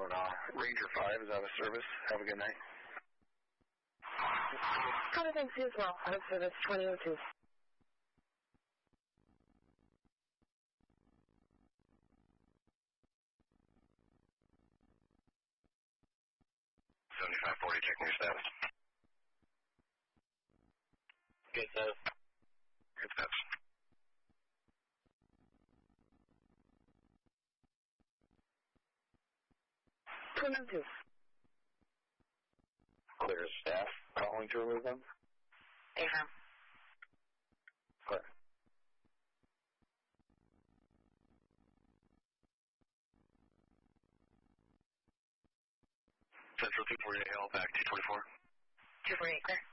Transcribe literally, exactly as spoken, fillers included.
on uh, Ranger five is out of service. Have a good night. Copy, thanks, you as well. Out of service, twenty oh two. seventy-five forty, checking your status. Good status. Good status. twenty oh two. Clear staff. Calling to remove them? Affirm. Clear. Central two forty-eight, L back T twenty-four. two forty-eight, clear.